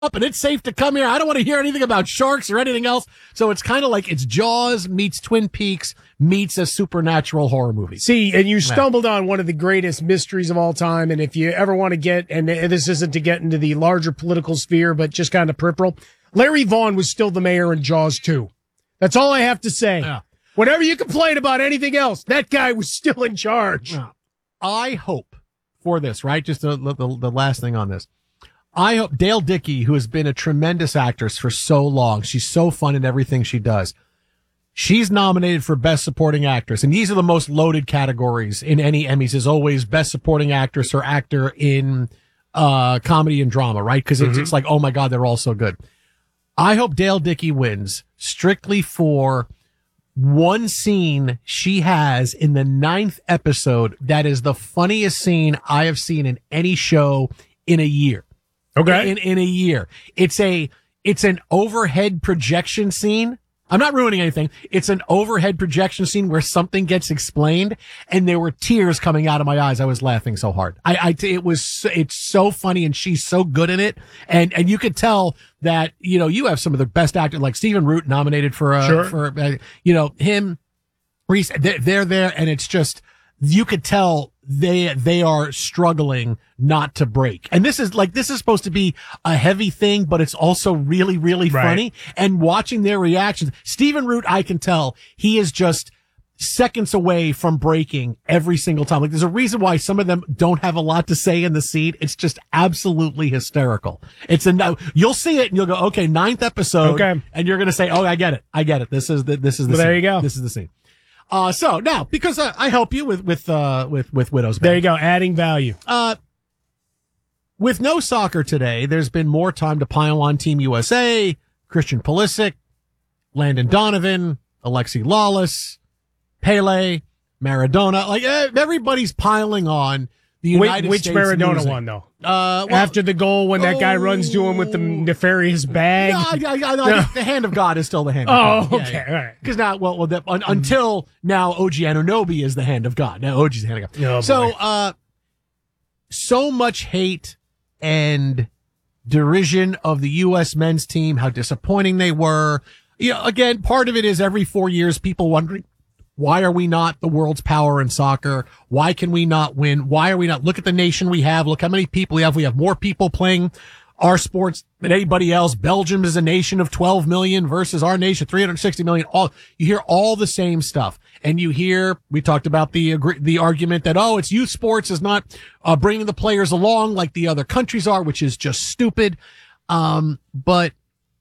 up and it's safe to come here. I don't want to hear anything about sharks or anything else. So it's kind of like it's Jaws meets Twin Peaks meets a supernatural horror movie. See, and you stumbled on one of the greatest mysteries of all time. And if you ever want to get, and this isn't to get into the larger political sphere, but just kind of peripheral, Larry Vaughn was still the mayor in Jaws 2. That's all I have to say. Yeah. Whatever you complain about anything else, that guy was still in charge. Yeah. I hope for this, right? Just the last thing on this. I hope Dale Dickey, who has been a tremendous actress for so long, she's so fun in everything she does. She's nominated for Best Supporting Actress, and these are the most loaded categories in any Emmys, is always Best Supporting Actress or Actor in comedy and drama, right? Because it's like, oh my God, they're all so good. I hope Dale Dickey wins strictly for one scene she has in the 9th episode that is the funniest scene I have seen in any show in a year. Okay. In a year. It's an overhead projection scene. I'm not ruining anything. It's an overhead projection scene where something gets explained and there were tears coming out of my eyes. I was laughing so hard. It's so funny and she's so good in it. And you could tell that, you have some of the best actors like Stephen Root nominated for him, Reese, they're there and it's just, you could tell they are struggling not to break. And this is supposed to be a heavy thing, but it's also really, really funny. And watching their reactions, Stephen Root, I can tell he is just seconds away from breaking every single time. Like there's a reason why some of them don't have a lot to say in the scene. It's just absolutely hysterical. You'll see it and you'll go, okay, 9th episode. Okay. And you're going to say, oh, I get it. This is the scene. There you go. This is the scene. So now, because I help you with Widow's Band. There you go, adding value. With no soccer today, there's been more time to pile on Team USA, Christian Pulisic, Landon Donovan, Alexi Lawless, Pele, Maradona. Like everybody's piling on the United States. Which Maradona losing. one though? After the goal, when that guy runs to him with the nefarious bag. No. The hand of God is still the hand of God. Okay, all right. Because now, until now, OG Anunoby is the hand of God. Now OG's the hand of God. Oh, So much hate and derision of the U.S. men's team, how disappointing they were. Again, part of it is every 4 years, people wondering, why are we not the world's power in soccer? Why can we not win? Why are we not? Look at the nation we have. Look how many people we have. We have more people playing our sports than anybody else. Belgium is a nation of 12 million versus our nation, 360 million. You hear all the same stuff. And we talked about the argument that, it's youth sports is not, bringing the players along like the other countries are, which is just stupid. But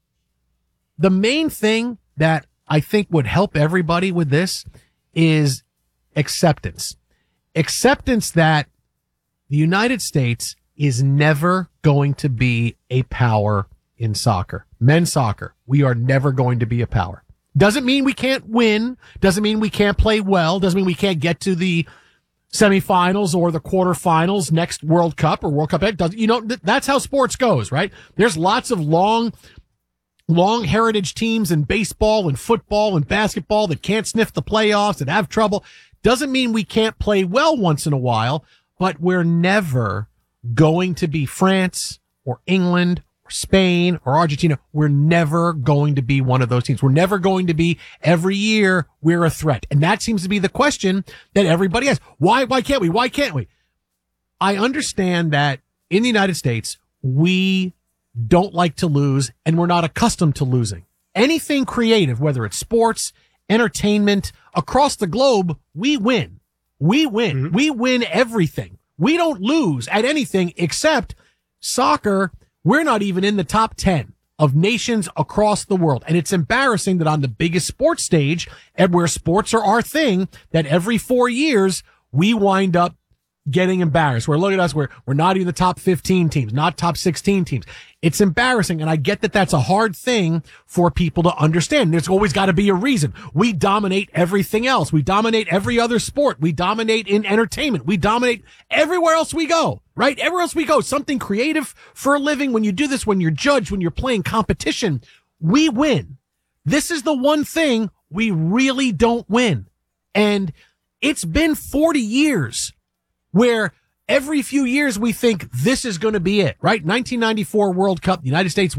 the main thing that I think would help everybody with this is acceptance. Acceptance that the United States is never going to be a power in soccer. Men's soccer. We are never going to be a power. Doesn't mean we can't win. Doesn't mean we can't play well. Doesn't mean we can't get to the semifinals or the quarterfinals next World Cup or World Cup. That's how sports goes, right? There's lots of long heritage teams in baseball and football and basketball that can't sniff the playoffs, that have trouble. Doesn't mean we can't play well once in a while, but we're never going to be France or England or Spain or Argentina. We're never going to be one of those teams. We're never going to be every year we're a threat. And that seems to be the question that everybody has. Why can't we? Why can't we? I understand that in the United States, we don't like to lose, and we're not accustomed to losing. Anything creative, whether it's sports, entertainment, across the globe, we win. We win. Mm-hmm. We win everything. We don't lose at anything except soccer. We're not even in the top 10 of nations across the world. And it's embarrassing that on the biggest sports stage, and where sports are our thing, that every 4 years we wind up getting embarrassed. Look at us. We're not even the top 15 teams, not top 16 teams. It's embarrassing. And I get that that's a hard thing for people to understand. There's always got to be a reason. We dominate everything else. We dominate every other sport. We dominate in entertainment. We dominate everywhere else we go, right? Everywhere else we go, something creative for a living. When you do this, when you're judged, when you're playing competition, we win. This is the one thing we really don't win. And it's been 40 years where every few years we think this is going to be it, right? 1994 World Cup, the United States